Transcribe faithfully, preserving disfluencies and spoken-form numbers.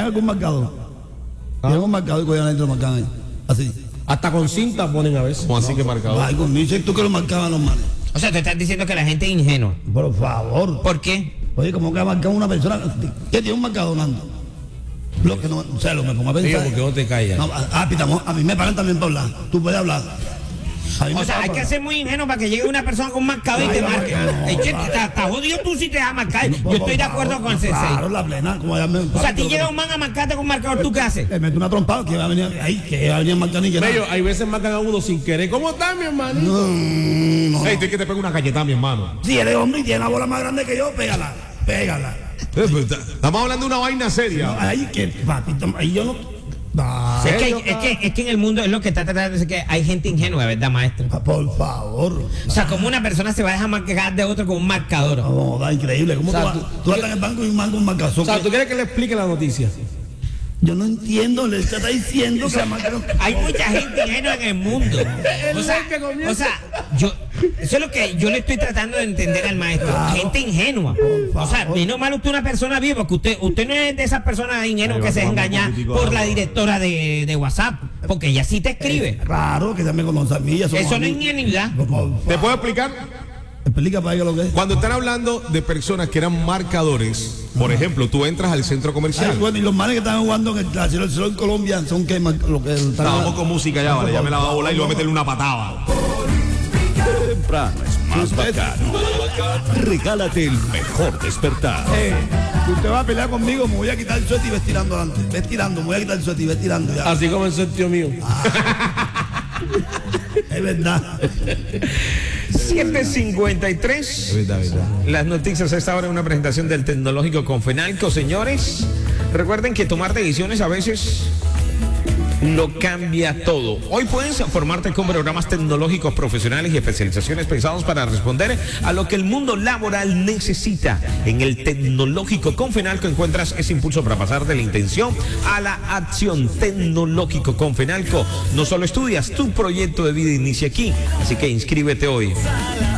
¿Tienen algún marcador? ¿Ah? ¿Tienen un marcador y cogían adentro lo marcaban ahí? Así. Hasta con cinta ponen a veces. ¿Cómo así que marcador? Ay, con dices tú que lo marcaban los manes. O sea, tú estás diciendo que la gente es ingenua. Por favor. ¿Por qué? Oye, ¿cómo que ha marcado una persona? ¿Qué tiene un marcador, Nando? Lo que no, o sea, lo me pongo a Digo, pensar. porque no te callas. No, ah, pitamos, a mí me pagan también para hablar. Tú puedes hablar. A mí me O sea, pagan hay para que hablar. ser muy ingenuo para que llegue una persona con un marcador y Ay, te no, marque. no, Es que no, te- te jodido tú si te vas a marcar. No, Yo por estoy de favor, acuerdo con el sensei. Claro, la plena, como ya me. O sea, a ti llega un man a marcarte con un marcador, ¿tú qué haces? Le meto una trompada que va a venir ahí, que va a venir a marcar ni que Bello, nada. hay veces marcan a uno sin querer. ¿Cómo está, mi hermanito? No, no. Ey, tú que te pega una galletada, mi hermano. Si eres hombre y tiene una bola más grande que yo, pégala. Pégala. Estamos hablando de una vaina seria. Ahí que, papito, ahí yo no. Ah, Es que, es, que, es que en el mundo es lo que está tratando de decir que hay gente ingenua, ¿verdad, maestro? por favor. O sea, como una persona se va a dejar marcar de otro con un marcador. No, da increíble. ¿Cómo O sea, tú, vas, tú- tú vas en el banco y un man con un marcazón? O sea, ¿tú quieres que le explique la noticia? Yo no entiendo, le está diciendo que marcaron. Hay mucha gente ingenua en el mundo. O sea, o sea, yo, eso es lo que yo le estoy tratando de entender al maestro. Claro. Gente ingenua. O sea, menos mal usted es una persona viva, porque usted, usted no es de esas personas ingenuas Ahí va que se tomando engañan un poquitico por de la agua. directora de, de WhatsApp, porque ella sí te escribe. Claro, que ya me conoce a mí. Ya somos Eso no es amigos. ingenuidad. Por favor. ¿Te puedo explicar? Explica para ella lo que es. Cuando están hablando de personas que eran marcadores, por ejemplo, tú entras al centro Ay, comercial. bueno, y los manes que están jugando en el Cielo en Colombia son que mar- lo que están. No, vamos con música ya, vale. Ya me la va a volar y le voy a meterle una patada. Temprano es más bacano. Regálate el mejor despertar. Eh, si usted va a pelear conmigo, me voy a quitar el suéter y ves tirando adelante. Ves tirando, me voy a quitar el suéter y ves tirando ya. Así como el tío mío. Es verdad. siete cincuenta y tres. Es verdad, es verdad. Las noticias a esta hora en una presentación del Tecnológico Confenalco, señores. Recuerden que tomar decisiones a veces lo cambia todo. Hoy puedes formarte con programas tecnológicos profesionales y especializaciones pensados para responder a lo que el mundo laboral necesita. En el Tecnológico Confenalco encuentras ese impulso para pasar de la intención a la acción. Tecnológico Confenalco. No solo estudias, tu proyecto de vida inicia aquí. Así que inscríbete hoy.